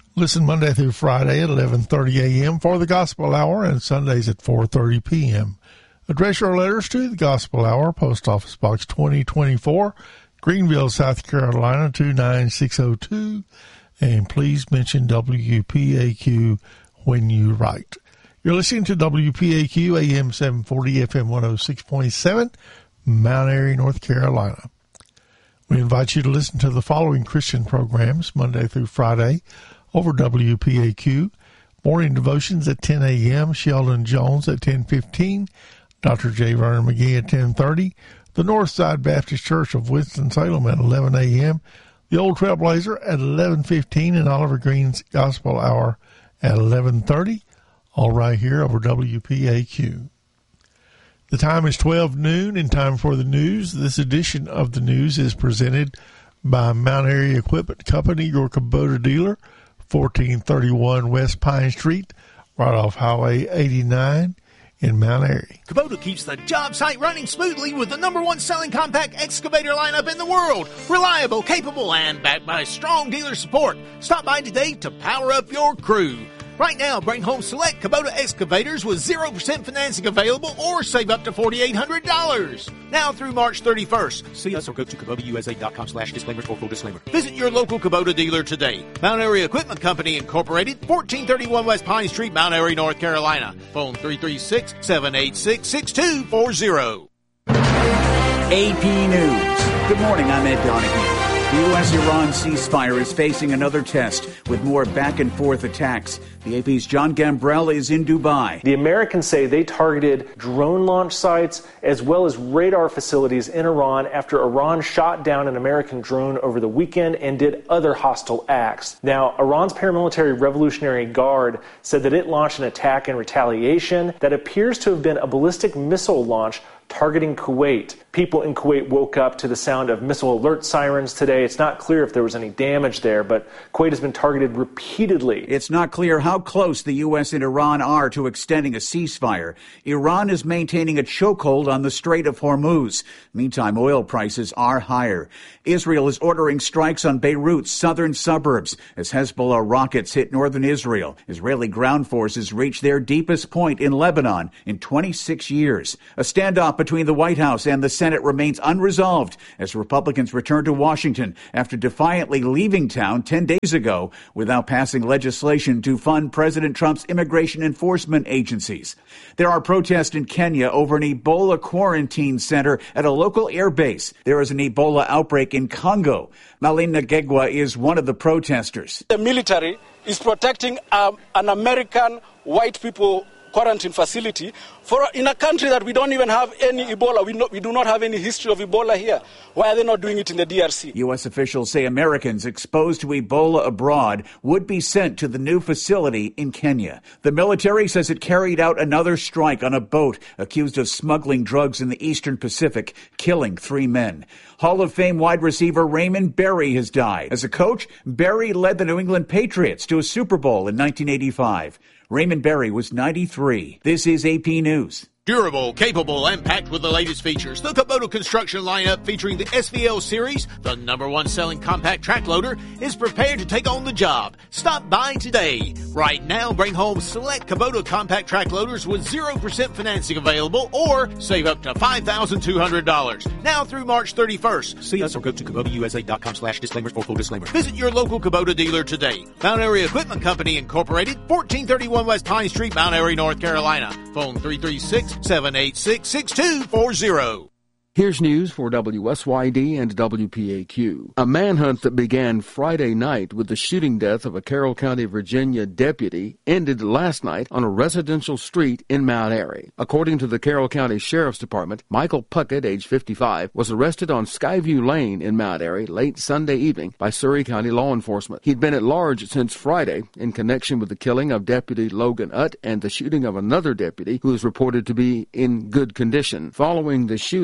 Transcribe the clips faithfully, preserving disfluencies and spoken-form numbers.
Listen Monday through Friday at eleven thirty a.m. for the Gospel Hour and Sundays at four thirty p.m. Address your letters to the Gospel Hour, Post Office Box twenty twenty-four, Greenville, South Carolina, two nine six oh two. And please mention W P A Q when you write. You're listening to W P A Q, A M seven forty, F M one oh six point seven, Mount Airy, North Carolina. We invite you to listen to the following Christian programs Monday through Friday over W P A Q. Morning devotions at ten a.m., Sheldon Jones at ten fifteen, Doctor J. Vernon McGee at ten thirty, the Northside Baptist Church of Winston-Salem at eleven a.m., the Old Trailblazer at eleven fifteen, and Oliver Green's Gospel Hour at eleven thirty, all right here over W P A Q. The time is twelve noon and time for the news. This edition of the news is presented by Mount Airy Equipment Company, your Kubota dealer, fourteen thirty-one West Pine Street, right off Highway eighty-nine in Mount Airy. Kubota keeps the job site running smoothly with the number one selling compact excavator lineup in the world. Reliable, capable, and backed by strong dealer support. Stop by today to power up your crew. Right now, bring home select Kubota excavators with zero percent financing available or save up to four thousand eight hundred dollars. Now through March thirty-first. See us or go to Kubota U S A dot com slash disclaimers for full disclaimer. Visit your local Kubota dealer today. Mount Airy Equipment Company Incorporated, fourteen thirty-one West Pine Street, Mount Airy, North Carolina. Phone three three six, seven eight six, six two four zero. A P News. Good morning, I'm Ed Donahue. The U S-Iran ceasefire is facing another test with more back-and-forth attacks. The A P's John Gambrell is in Dubai. The Americans say they targeted drone launch sites as well as radar facilities in Iran after Iran shot down an American drone over the weekend and did other hostile acts. Now, Iran's paramilitary Revolutionary Guard said that it launched an attack in retaliation that appears to have been a ballistic missile launch targeting Kuwait. People in Kuwait woke up to the sound of missile alert sirens today. It's not clear if there was any damage there, but Kuwait has been targeted repeatedly. It's not clear how close the U S and Iran are to extending a ceasefire. Iran is maintaining a chokehold on the Strait of Hormuz. Meantime, oil prices are higher. Israel is ordering strikes on Beirut's southern suburbs as Hezbollah rockets hit northern Israel. Israeli ground forces reached their deepest point in Lebanon in twenty-six years. A standoff between the White House and the Senate remains unresolved as Republicans return to Washington after defiantly leaving town ten days ago without passing legislation to fund President Trump's immigration enforcement agencies. There are protests in Kenya over an Ebola quarantine center at a local air base. There is an Ebola outbreak in Congo. Malin Nagegwa is one of the protesters. The military is protecting um, an American white people quarantine facility for in a country that we don't even have any Ebola. We, not, we do not have any history of Ebola here. Why are they not doing it in the D R C? U S officials say Americans exposed to Ebola abroad would be sent to the new facility in Kenya. The military says it carried out another strike on a boat accused of smuggling drugs in the Eastern Pacific, killing three men. Hall of Fame wide receiver Raymond Berry has died. As a coach, Berry led the New England Patriots to a Super Bowl in nineteen eighty-five. Raymond Berry was ninety-three. This is A P News. Durable, capable, and packed with the latest features. The Kubota construction lineup featuring the S V L series, the number one selling compact track loader, is prepared to take on the job. Stop by today. Right now, bring home select Kubota compact track loaders with zero percent financing available or save up to five thousand two hundred dollars. Now through March thirty-first. See us or go to Kubota U S A dot com slash disclaimers for full disclaimer. Visit your local Kubota dealer today. Mount Airy Equipment Company Incorporated, fourteen thirty-one West Pine Street, Mount Airy, North Carolina. Phone three three six, seven eight six, six two four zero. Here's news for W S Y D and W P A Q. A manhunt that began Friday night with the shooting death of a Carroll County, Virginia deputy ended last night on a residential street in Mount Airy. According to the Carroll County Sheriff's Department, Michael Puckett, age fifty-five, was arrested on Skyview Lane in Mount Airy late Sunday evening by Surry County law enforcement. He'd been at large since Friday in connection with the killing of Deputy Logan Utt and the shooting of another deputy who is reported to be in good condition. Following the shooting, Puckett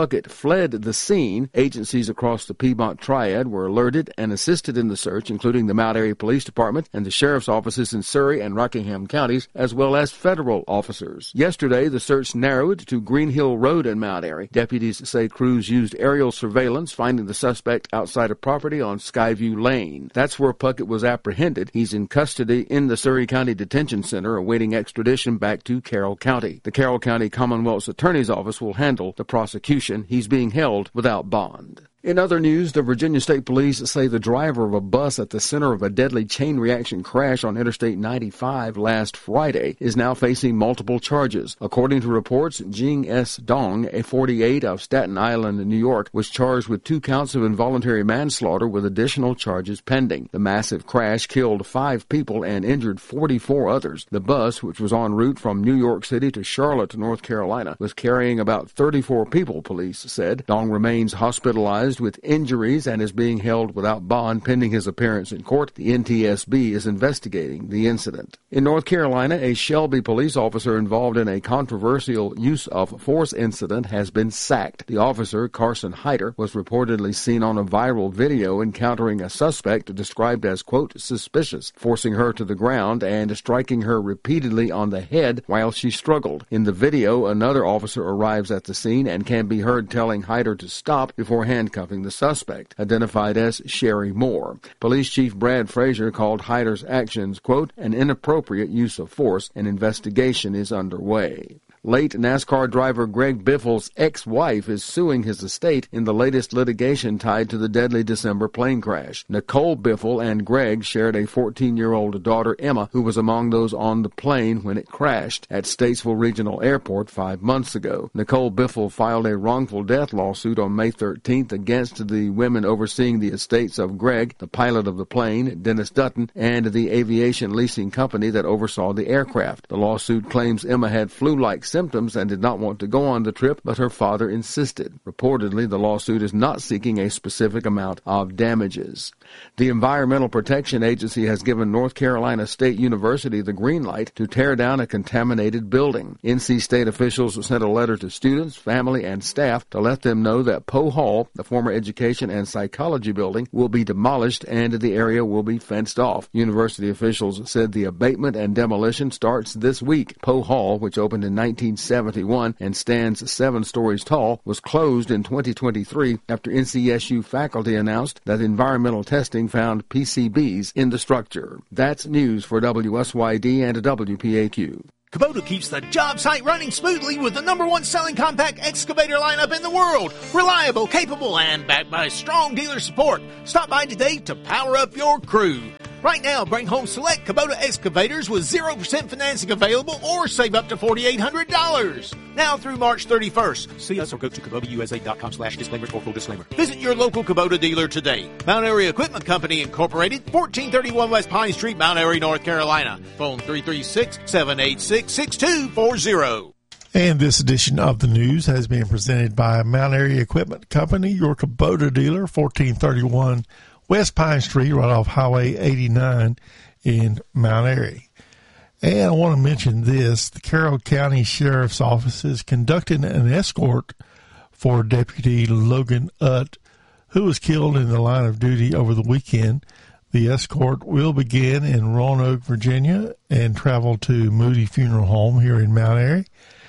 Puckett fled the scene. Agencies across the Piedmont Triad were alerted and assisted in the search, including the Mount Airy Police Department and the sheriff's offices in Surry and Rockingham counties, as well as federal officers. Yesterday, the search narrowed to Green Hill Road in Mount Airy. Deputies say crews used aerial surveillance, finding the suspect outside a property on Skyview Lane. That's where Puckett was apprehended. He's in custody in the Surry County Detention Center, awaiting extradition back to Carroll County. The Carroll County Commonwealth's Attorney's Office will handle the prosecution. He's being held without bond. In other news, the Virginia State Police say the driver of a bus at the center of a deadly chain reaction crash on Interstate ninety-five last Friday is now facing multiple charges. According to reports, Jing S. Dong, a forty-eight of Staten Island, New York, was charged with two counts of involuntary manslaughter with additional charges pending. The massive crash killed five people and injured forty-four others. The bus, which was en route from New York City to Charlotte, North Carolina, was carrying about thirty-four people, police said. Dong remains hospitalized with injuries and is being held without bond pending his appearance in court. The N T S B is investigating the incident. In North Carolina, a Shelby police officer involved in a controversial use of force incident has been sacked. The officer, Carson Hyder, was reportedly seen on a viral video encountering a suspect described as, quote, suspicious, forcing her to the ground and striking her repeatedly on the head while she struggled. In the video, another officer arrives at the scene and can be heard telling Hyder to stop before handcuffing the suspect, identified as Sherry Moore. Police Chief Brad Frazier called Hyder's actions, quote, an inappropriate use of force. An investigation is underway. Late NASCAR driver Greg Biffle's ex-wife is suing his estate in the latest litigation tied to the deadly December plane crash. Nicole Biffle and Greg shared a fourteen-year-old daughter, Emma, who was among those on the plane when it crashed at Statesville Regional Airport five months ago. Nicole Biffle filed a wrongful death lawsuit on May thirteenth against the women overseeing the estates of Greg, the pilot of the plane, Dennis Dutton, and the aviation leasing company that oversaw the aircraft. The lawsuit claims Emma had flu-like symptoms and did not want to go on the trip, but her father insisted. Reportedly, the lawsuit is not seeking a specific amount of damages. The Environmental Protection Agency has given North Carolina State University the green light to tear down a contaminated building. N C State officials sent a letter to students, family, and staff to let them know that Poe Hall, the former education and psychology building, will be demolished and the area will be fenced off. University officials said the abatement and demolition starts this week. Poe Hall, which opened in nineteen seventy-one and stands seven stories tall, was closed in twenty twenty-three after N C S U faculty announced that environmental testing found P C Bs in the structure. That's news for W S Y D and W P A Q. Kubota keeps the job site running smoothly with the number one selling compact excavator lineup in the world. Reliable, capable, and backed by strong dealer support. Stop by today to power up your crew. Right now, bring home select Kubota excavators with zero percent financing available or save up to four thousand eight hundred dollars. Now through March thirty-first. See us or go to Kubota U S A dot com slash disclaimers for full disclaimer. Visit your local Kubota dealer today. Mount Airy Equipment Company Incorporated, fourteen thirty-one West Pine Street, Mount Airy, North Carolina. Phone three three six, seven eight six, six two four zero. And this edition of the news has been presented by Mount Airy Equipment Company, your Kubota dealer, fourteen thirty-one West Pine Street, right off Highway eighty-nine in Mount Airy. And I want to mention this. The Carroll County Sheriff's Office is conducting an escort for Deputy Logan Utt, who was killed in the line of duty over the weekend. The escort will begin in Roanoke, Virginia, and travel to Moody Funeral Home here in Mount Airy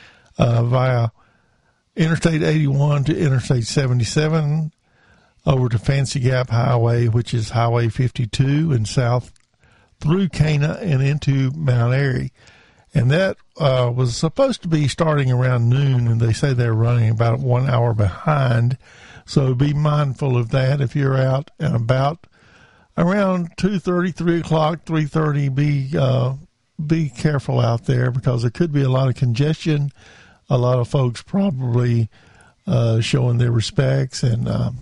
uh, via Interstate eighty-one to Interstate seventy-seven, over to Fancy Gap Highway, which is Highway fifty-two, and south through Cana and into Mount Airy. And that uh, was supposed to be starting around noon, and they say they're running about one hour behind. So be mindful of that if you're out and about around two thirty, three o'clock, three thirty. Be uh, be careful out there because there could be a lot of congestion. A lot of folks probably uh, showing their respects, and uh,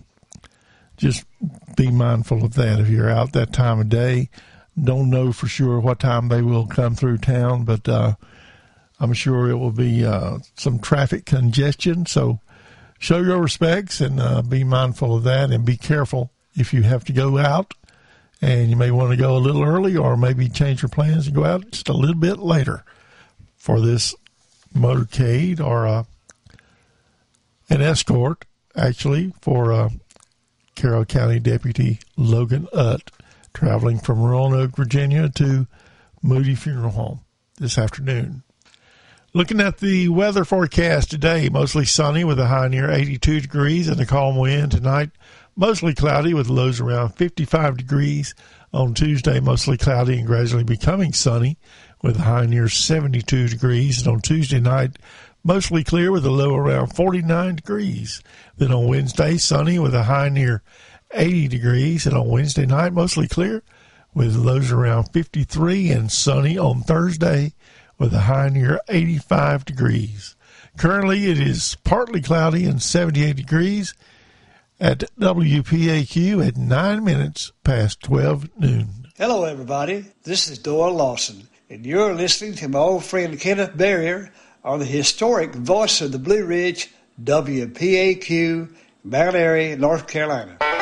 just be mindful of that if you're out that time of day. Don't know for sure what time they will come through town, but uh, I'm sure it will be uh, some traffic congestion. So show your respects and uh, be mindful of that, and be careful if you have to go out. And you may want to go a little early, or maybe change your plans and go out just a little bit later for this motorcade or uh, an escort actually, for uh, Carroll County Deputy Logan Utt, traveling from Roanoke, Virginia to Moody Funeral Home this afternoon. Looking at the weather forecast today, mostly sunny with a high near eighty-two degrees and a calm wind. Tonight, mostly cloudy with lows around fifty-five degrees. On Tuesday, mostly cloudy and gradually becoming sunny with a high near seventy-two degrees. And on Tuesday night, mostly clear with a low around forty-nine degrees. Then on Wednesday, sunny with a high near eighty degrees. And on Wednesday night, mostly clear with lows around fifty-three and sunny on Thursday with a high near eighty-five degrees. Currently, it is partly cloudy and seventy-eight degrees at W P A Q at nine minutes past twelve noon. Hello, everybody. This is Doyle Lawson, and you're listening to my old friend Kenneth Barrier on the historic Voice of the Blue Ridge, W P A Q, Mount Airy, North Carolina.